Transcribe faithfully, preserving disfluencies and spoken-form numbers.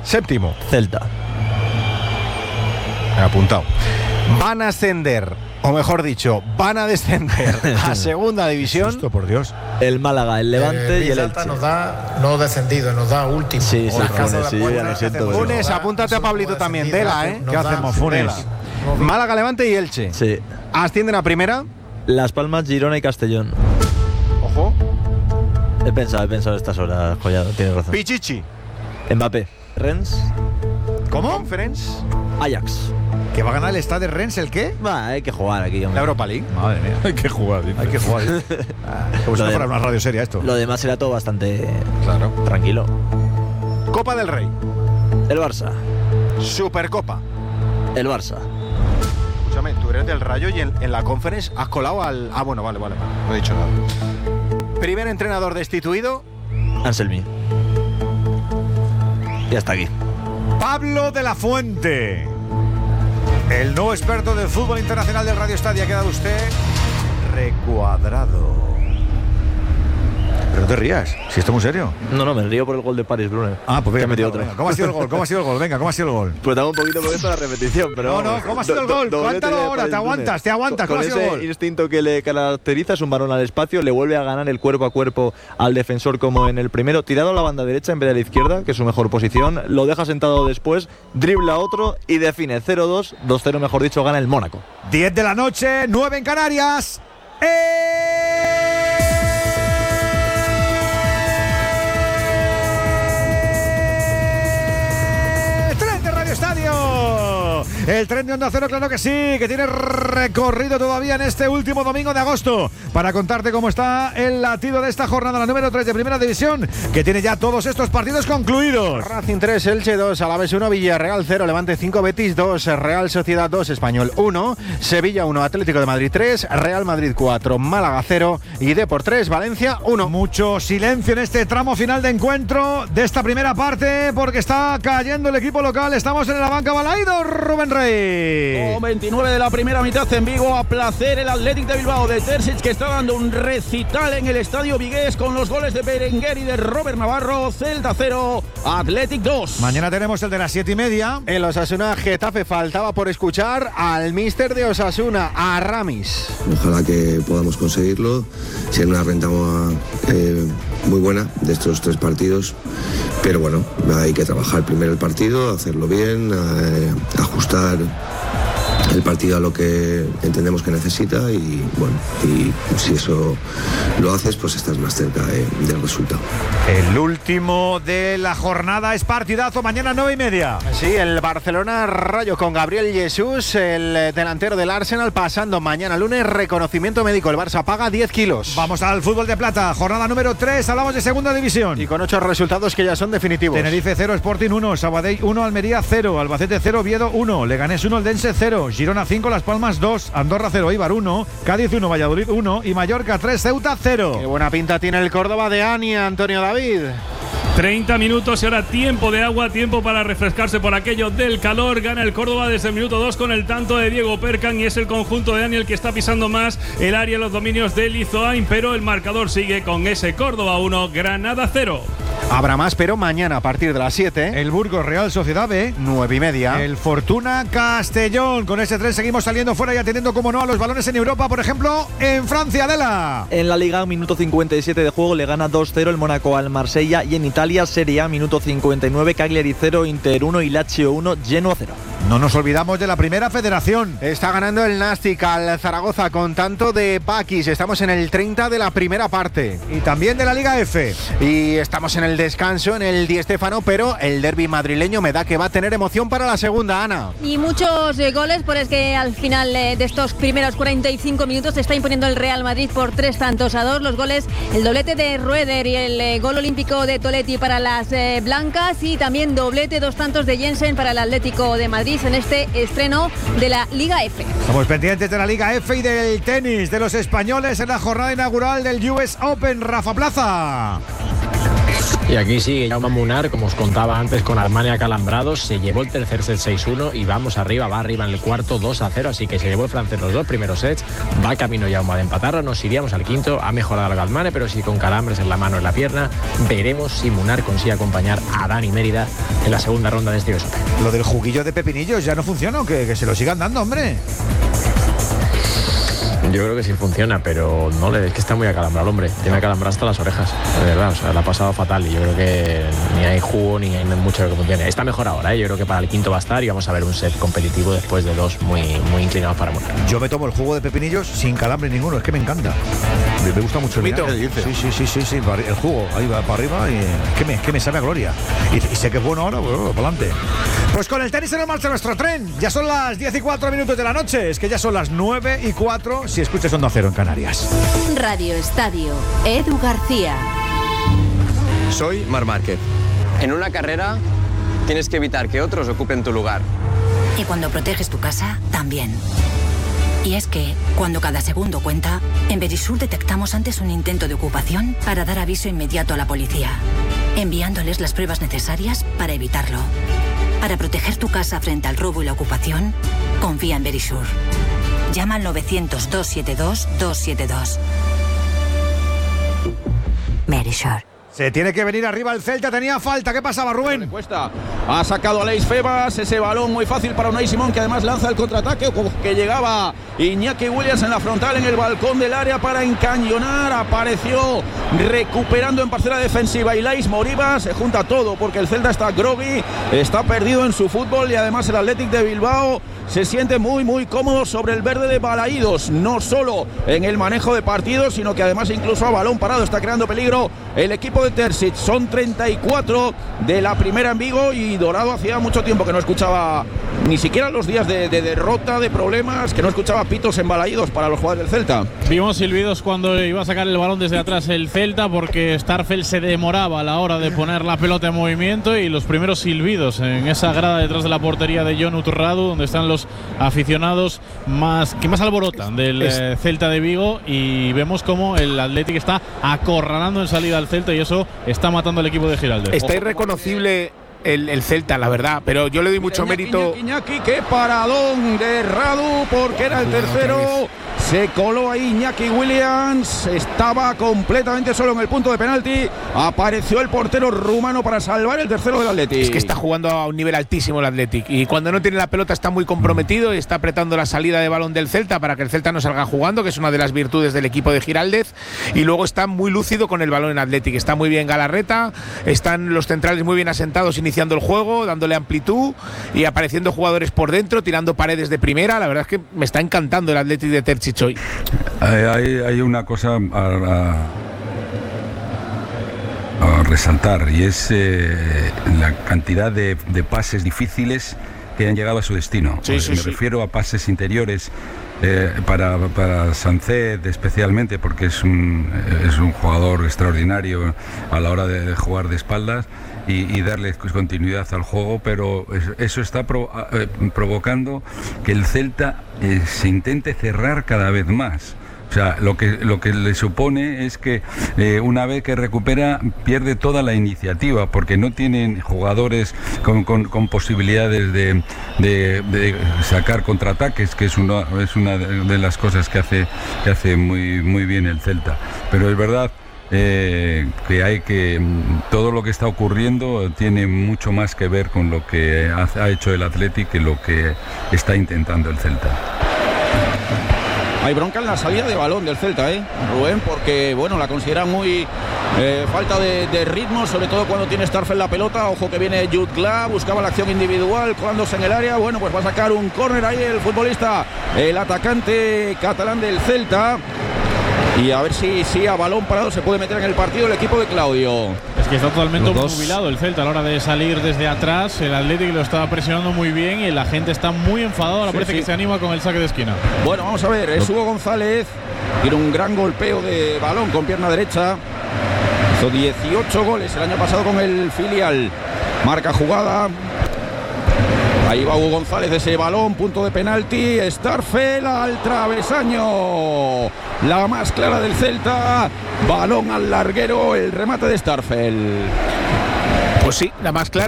Séptimo. Celta. Apuntado. Van a ascender, o mejor dicho, van a descender a segunda división. Esto, por Dios. El Málaga, el Levante eh, y el Villalta Elche. nos da, no descendido, nos da último. Sí, sí, O la casa Funes, de la sí, yo puerta, ya lo siento, pero- Funes, apúntate a Pablito también. Vela, ¿eh? Nos ¿Qué da- hacemos, Funes? Vela. Málaga, Levante y Elche. Sí. Ascienden a primera. Las Palmas, Girona y Castellón. Ojo. He pensado, he pensado estas horas, Collado, tienes razón. Pichichi. Mbappé. Rennes. ¿Cómo? Conference. Ajax. ¿Que va a ganar el Stade Rennes el qué? Va, hay que jugar aquí, La hombre. Europa League. Madre mía. Hay que jugar. Hay que jugar. Como si Lo no de- fuera una radio seria esto. Lo demás era todo bastante Claro. tranquilo. Copa del Rey. El Barça. Supercopa. El Barça. Escúchame, tú eres del Rayo y en, en la Conference has colado al... Ah, bueno, vale, vale, vale. No he dicho nada. Primer entrenador destituido. Anselmi. Y hasta aquí. Pablo de la Fuente, el nuevo experto del fútbol internacional del Radio Estadio. Ha quedado usted recuadrado. Pero no te rías, si esto es muy serio. No, no, me río por el gol de Paris Brunner. Ah, pues Que venga, ha metido venga, otro. venga. ¿Cómo ha sido el gol? ¿Cómo ha sido el gol? Venga, ¿cómo ha sido el gol? Pues dame un poquito por esto la repetición, pero No, no, vamos. ¿cómo ha sido el gol? Do- doblete Cuéntalo de ahora, Paris te aguantas, Brunner. te aguantas. Con, ¿Cómo ha con sido el ese gol? instinto que le caracteriza, es un balón al espacio, le vuelve a ganar el cuerpo a cuerpo al defensor como en el primero, tirado a la banda derecha en vez de la izquierda, que es su mejor posición, lo deja sentado después, dribla a otro y define cero dos, dos cero mejor dicho, gana el Mónaco. diez de la noche, nueve en Canarias. ¡Eh! ¡Tren de Radio Estadio! El tren de Onda Cero, claro que sí, que tiene recorrido todavía en este último domingo de agosto para contarte cómo está el latido de esta jornada, la número tres de Primera División, que tiene ya todos estos partidos concluidos. Racing tres, Elche dos, Alavés uno, Villarreal cero, Levante cinco, Betis dos, Real Sociedad dos, Español uno, Sevilla uno, Atlético de Madrid tres, Real Madrid cuatro, Málaga cero y Depor tres, Valencia uno. Mucho silencio en este tramo final de encuentro de esta primera parte porque está cayendo el equipo local. Estamos en la banca Balaído, Rubén Rey. Con veintinueve de la primera mitad en Vigo, a placer el Athletic de Bilbao de Terzic, que está dando un recital en el estadio vigués con los goles de Berenguer y de Robert Navarro. Celta cero, Athletic dos. Mañana tenemos el de las siete y media. El Osasuna Getafe, faltaba por escuchar al míster de Osasuna, a Ramis. Ojalá que podamos conseguirlo. Ser una renta eh, muy buena de estos tres partidos. Pero bueno, hay que trabajar primero el partido, hacerlo bien, eh, ajustar el partido a lo que entendemos que necesita y bueno, y si eso lo haces, pues estás más cerca de, del resultado. El último de la jornada es partidazo, mañana nueve y media. Sí, el Barcelona Rayo con Gabriel Jesús, el delantero del Arsenal, pasando mañana lunes reconocimiento médico. El Barça paga diez kilos. Vamos al fútbol de plata, jornada número tres, hablamos de segunda división. Y con ocho resultados que ya son definitivos. Tenerife cero, Sporting uno, Sabadell uno, Almería cero, Albacete cero, Oviedo uno, Leganés uno, Eldense cero, Girona cinco, Las Palmas dos, Andorra cero, Eibar uno, Cádiz uno, Valladolid uno y Mallorca tres, Ceuta cero. Qué buena pinta tiene el Córdoba de Ania, Antonio David. treinta minutos y ahora tiempo de agua, tiempo para refrescarse por aquello del calor. Gana el Córdoba desde el minuto dos con el tanto de Diego Percan y es el conjunto de Daniel que está pisando más el área, los dominios de Lizoain, pero el marcador sigue con ese Córdoba uno, Granada cero. Habrá más, pero mañana a partir de las siete. El Burgos Real Sociedad B, nueve y media. El Fortuna Castellón. Con ese tren seguimos saliendo fuera y atendiendo, como no, a los balones en Europa, por ejemplo, en Francia, Adela. En la Liga, minuto cincuenta y siete de juego, le gana dos cero el Mónaco al Marsella. Y en Italia, Serie A, minuto cincuenta y nueve, Cagliari cero, Inter uno y Lazio uno, Genoa cero. No nos olvidamos de la Primera Federación. Está ganando el Nastic al Zaragoza con tanto de Bakis. Estamos en el treinta de la primera parte. Y también de la Liga F. Y estamos en el descanso, en el Di Stéfano, pero el derbi madrileño me da que va a tener emoción para la segunda, Ana. Y muchos eh, goles, por es que al final eh, de estos primeros cuarenta y cinco minutos se está imponiendo el Real Madrid por tres tantos a dos. Los goles, el doblete de Rueder y el eh, gol olímpico de Toletti para las eh, blancas, y también doblete, dos tantos de Jensen para el Atlético de Madrid en este estreno de la Liga F. Estamos pendientes de la Liga F y del tenis de los españoles en la jornada inaugural del U S Open. Rafa Plaza. Y aquí sigue Jaume Munar, como os contaba antes, con Armani acalambrados. Se llevó el tercer set seis uno y vamos arriba, va arriba en el cuarto dos a cero. Así que se llevó el francés los dos primeros sets. Va camino Jaume de empatarlo. Nos iríamos al quinto. Ha mejorado el Galmane, pero sí con calambres en la mano y en la pierna. Veremos si Munar consigue acompañar a Dani Mérida en la segunda ronda de este U S Open. Lo del juguillo de pepinillos ya no funciona, que, que se lo sigan dando, hombre. Yo creo que sí funciona, pero no le es que está muy acalambrado, hombre. Tiene acalambrado hasta las orejas, de verdad. O sea, le ha pasado fatal y yo creo que ni hay jugo ni hay mucho que funcione. Está mejor ahora, ¿eh? Yo creo que para el quinto va a estar y vamos a ver un set competitivo después de dos muy, muy inclinados para Munar. Yo me tomo el jugo de pepinillos sin calambre ninguno, es que me encanta. Me, me gusta mucho el mito. Sí, sí, sí, sí, sí, el jugo, ahí va para arriba y es que me, es que me sabe a gloria. Y, y sé que es bueno ahora, bueno, para adelante. Pues con el tenis se nos marcha nuestro tren. Ya son las diez y cuatro minutos de la noche. Es que ya son las nueve y cuatro si escuchas Onda Cero en Canarias. Radio Estadio, Edu García. Soy Marc Márquez. En una carrera tienes que evitar que otros ocupen tu lugar. Y cuando proteges tu casa, también. Y es que, cuando cada segundo cuenta, en Verisur detectamos antes un intento de ocupación para dar aviso inmediato a la policía, enviándoles las pruebas necesarias para evitarlo. Para proteger tu casa frente al robo y la ocupación, confía en Verisur. Llama al novecientos, doscientos setenta y dos, doscientos setenta y dos. Verisur. Se tiene que venir arriba el Celta, tenía falta. ¿Qué pasaba, Rubén? Le cuesta. Ha sacado a Leis Febas, ese balón muy fácil para Unai Simón, que además lanza el contraataque, que llegaba Iñaki Williams en la frontal, en el balcón del área para encañonar. Apareció recuperando en parcela defensiva y Leis Moriba. Se junta todo porque el Celta está groggy, está perdido en su fútbol y además el Athletic de Bilbao se siente muy muy cómodo sobre el verde de Balaídos, no solo en el manejo de partidos, sino que además incluso a balón parado está creando peligro el equipo de Terzic. Son treinta y cuatro de la primera en Vigo y Dorado hacía mucho tiempo que no escuchaba ni siquiera los días de, de derrota, de problemas, que no escuchaba pitos en Balaídos para los jugadores del Celta. Vimos silbidos cuando iba a sacar el balón desde atrás el Celta, porque Starfel se demoraba a la hora de poner la pelota en movimiento, y los primeros silbidos en esa grada detrás de la portería de Jon Uturradu, donde están los aficionados más que más alborotan del eh, Celta de Vigo, y vemos como el Athletic está acorralando en salida al Celta y eso está matando al equipo de Giraldez. Está irreconocible el, el Celta, la verdad, pero yo le doy mucho Iñaki, mérito. Iñaki, Iñaki, qué paradón de Radu, porque era el tercero. Se coló ahí Iñaki Williams, estaba completamente solo en el punto de penalti. Apareció el portero rumano para salvar el tercero del Athletic. Es que está jugando a un nivel altísimo el Athletic, y cuando no tiene la pelota está muy comprometido y está apretando la salida de balón del Celta para que el Celta no salga jugando, que es una de las virtudes del equipo de Giraldez. Y luego está muy lúcido con el balón en Athletic. Está muy bien Galarreta, están los centrales muy bien asentados iniciando el juego, dándole amplitud y apareciendo jugadores por dentro, tirando paredes de primera. La verdad es que me está encantando el Athletic de Terzic hoy. Hay, hay, hay una cosa a, a, a resaltar, y es eh, la cantidad de, de pases difíciles que han llegado a su destino. Sí, sí, me sí. refiero a pases interiores eh, para, para Sancet especialmente, porque es un, es un jugador extraordinario a la hora de, de jugar de espaldas y, y darle continuidad al juego, pero eso está pro, eh, provocando que el Celta eh, se intente cerrar cada vez más. O sea, lo que, lo que le supone es que eh, una vez que recupera pierde toda la iniciativa, porque no tienen jugadores con, con, con posibilidades de, de, de sacar contraataques, que es una, es una de las cosas que hace, que hace muy, muy bien el Celta. Pero es verdad eh, que hay que todo lo que está ocurriendo tiene mucho más que ver con lo que ha, ha hecho el Athletic que lo que está intentando el Celta. Hay bronca en la salida de balón del Celta, ¿eh, Rubén? Porque, bueno, la consideran muy eh, falta de, de ritmo, sobre todo cuando tiene Starfel la pelota. Ojo que viene Jude Cla, buscaba la acción individual, colándose en el área. Bueno, pues va a sacar un córner ahí el futbolista, el atacante catalán del Celta. Y a ver si, si a balón parado se puede meter en el partido el equipo de Claudio. Es que está totalmente obnubilado el Celta a la hora de salir desde atrás. El Athletic lo estaba presionando muy bien y la gente está muy enfadada. Ahora sí, parece sí. que se anima con el saque de esquina. Bueno, vamos a ver. Es Hugo González. Tiene un gran golpeo de balón con pierna derecha. Hizo dieciocho goles el año pasado con el filial. Marca jugada. Ahí va Hugo González, ese balón, punto de penalti. Starfel al travesaño. La más clara del Celta. Balón al larguero, el remate de Starfel. Pues sí, la más clara.